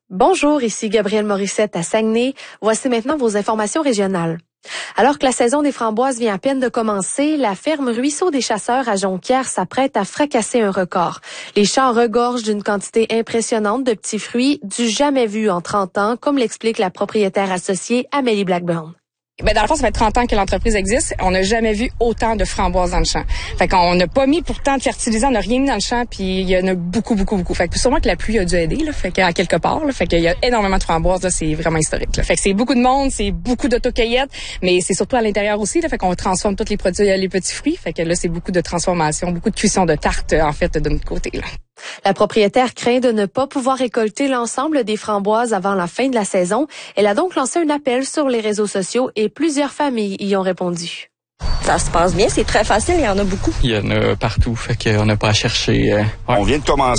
Bonjour, ici Gabrielle Morissette à Saguenay. Voici maintenant vos informations régionales. Alors que la saison des framboises vient à peine de commencer, la ferme Ruisseau des Chasseurs à Jonquière s'apprête à fracasser un record. Les champs regorgent d'une quantité impressionnante de petits fruits du jamais vu en 30 ans, comme l'explique la propriétaire associée Amélie Blackburn. Ben dans le fond, ça fait 30 ans que l'entreprise existe. On n'a jamais vu autant de framboises dans le champ. Fait qu'on n'a pas mis pourtant de fertilisant, on n'a rien mis dans le champ, puis il y en a beaucoup. Fait que sûrement que la pluie a dû aider, là, fait qu'à quelque part, là, fait qu'il y a énormément de framboises, là, c'est vraiment historique, là. Fait que c'est beaucoup de monde, c'est beaucoup d'autocueillettes, mais c'est surtout à l'intérieur aussi, là, fait qu'on transforme tous les produits, les petits fruits, fait que là, c'est beaucoup de transformation, beaucoup de cuisson de tarte, en fait, de notre côté, là. La propriétaire craint de ne pas pouvoir récolter l'ensemble des framboises avant la fin de la saison. Elle a donc lancé un appel sur les réseaux sociaux et plusieurs familles y ont répondu. Ça se passe bien, c'est très facile, il y en a beaucoup. Il y en a partout, fait qu'on n'a pas à chercher. On vient de commencer.